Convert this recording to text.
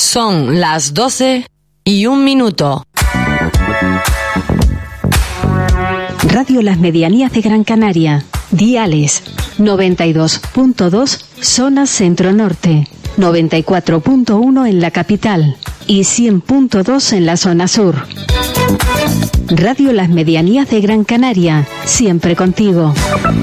Son las 12:01. Radio Las Medianías de Gran Canaria. Diales 92.2 zona centro-norte, 94.1 en la capital y 100.2 en la zona sur. Radio Las Medianías de Gran Canaria, siempre contigo.